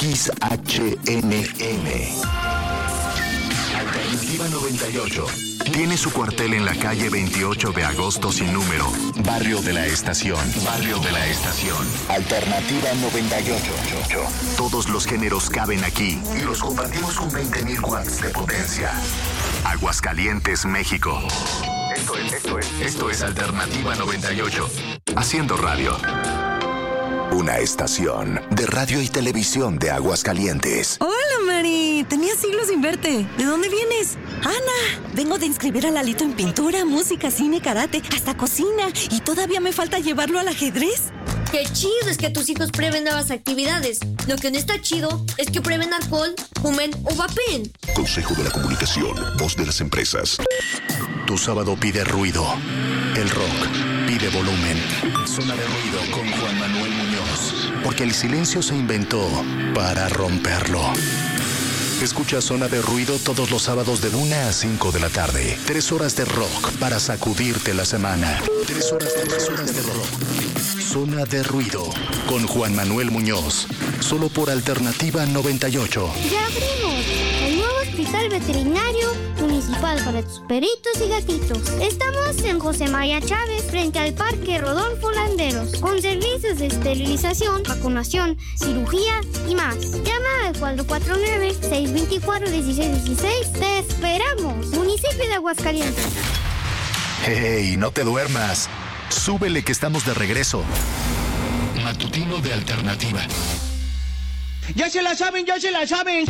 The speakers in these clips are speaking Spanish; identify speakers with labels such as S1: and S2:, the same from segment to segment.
S1: XHNM. Alternativa 98. Tiene su cuartel en la calle 28 de agosto sin número. Barrio de la Estación. Barrio de la Estación. Alternativa 98. Todos los géneros caben aquí y los compartimos con 20,000 watts de potencia. Aguascalientes, México. Esto es Alternativa 98. Haciendo radio. Una estación de radio y televisión de Aguascalientes.
S2: Hola, Mari. Tenía siglos sin verte. ¿De dónde vienes?
S3: Ana, vengo de inscribir a Lalito en pintura, música, cine, karate, hasta cocina. Y todavía me falta llevarlo al ajedrez.
S4: Qué chido es que tus hijos prueben nuevas actividades. Lo que no está chido es que prueben alcohol, fumen o vapeen.
S1: Consejo de la Comunicación, voz de las empresas. Tu sábado pide ruido. El rock pide volumen. Zona de ruido con Juan Manuel Muñoz. Porque el silencio se inventó para romperlo. Escucha Zona de Ruido todos los sábados de 1 a 5 de la tarde. 3 horas de rock para sacudirte la semana. 3 horas de rock. Zona de Ruido con Juan Manuel Muñoz. Solo por Alternativa 98.
S5: Ya abrimos el nuevo hospital veterinario municipal para tus perritos y gatitos. Estamos en José María Chávez, frente al Parque Rodolfo Landeros, con servicios de esterilización, vacunación, cirugía y más. Llama al 449-624-1616. ¡Te esperamos! Municipio de Aguascalientes.
S1: ¡Hey! No te duermas. Súbele que estamos de regreso. Matutino de Alternativa.
S6: ¡Ya se la saben, ya se la saben!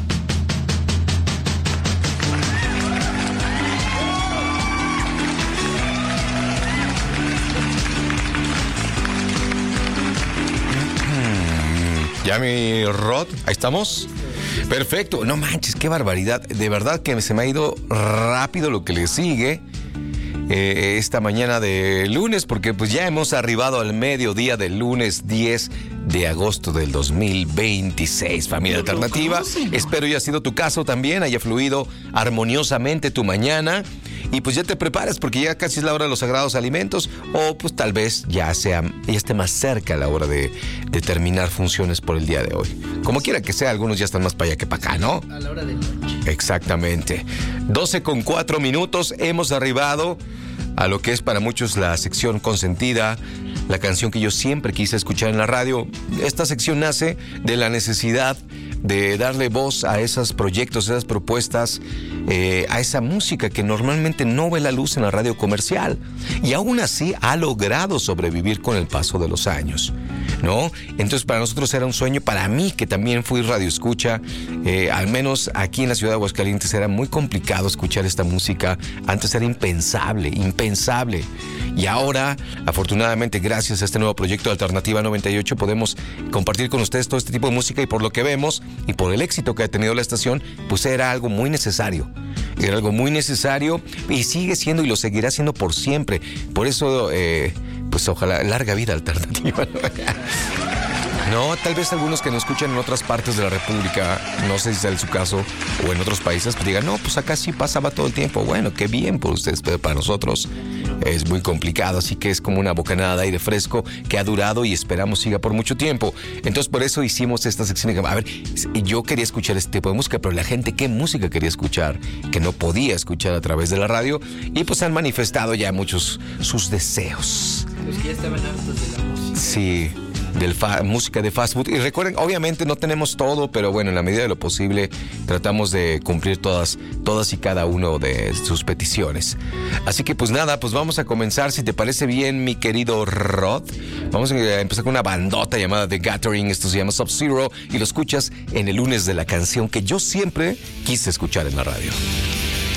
S7: Ya mi Rod, ahí estamos. Perfecto, no manches, qué barbaridad. De verdad que se me ha ido rápido lo que le sigue esta mañana de lunes, porque pues ya hemos arribado al mediodía del lunes 10 de agosto del 2026, familia alternativa. Espero haya sido tu caso también, haya fluido armoniosamente tu mañana. Y pues ya te preparas porque ya casi es la hora de los sagrados alimentos, o pues tal vez ya esté más cerca la hora de terminar funciones por el día de hoy. Como quiera que sea, algunos ya están más para allá que para acá, ¿no?
S6: A la hora del lunch.
S7: Exactamente. 12:04, hemos arribado a lo que es para muchos la sección consentida, la canción que yo siempre quise escuchar en la radio. Esta sección nace de la necesidad de darle voz a esos proyectos, a esas propuestas, a esa música que normalmente no ve la luz en la radio comercial y aún así ha logrado sobrevivir con el paso de los años, ¿no? Entonces para nosotros era un sueño, para mí que también fui radioescucha, al menos aquí en la ciudad de Aguascalientes era muy complicado escuchar esta música. Antes era impensable, y ahora afortunadamente gracias a este nuevo proyecto de Alternativa 98 podemos compartir con ustedes todo este tipo de música, y por lo que vemos y por el éxito que ha tenido la estación, pues era algo muy necesario. Era algo muy necesario y sigue siendo y lo seguirá siendo por siempre. Por eso, pues ojalá, larga vida Alternativa. No, tal vez algunos que nos escuchan en otras partes de la República, no sé si sea su caso, o en otros países, pues digan, no, pues acá sí pasaba todo el tiempo. Bueno, qué bien por ustedes, pero para nosotros es muy complicado, así que es como una bocanada de aire fresco que ha durado y esperamos siga por mucho tiempo. Entonces, por eso hicimos esta sección. A ver, yo quería escuchar este tipo de música, pero la gente, ¿qué música quería escuchar? Que no podía escuchar a través de la radio, y pues han manifestado ya muchos sus deseos.
S6: Los que ya estaban hartos de la música.
S7: Sí. Música de fast food. Y recuerden, obviamente no tenemos todo, pero bueno, en la medida de lo posible tratamos de cumplir todas y cada uno de sus peticiones. Así que pues nada, pues vamos a comenzar, si te parece bien, mi querido Rod. Vamos a empezar con una bandota llamada The Gathering. Esto se llama Sub-Zero y lo escuchas en el lunes de la canción que yo siempre quise escuchar en la radio.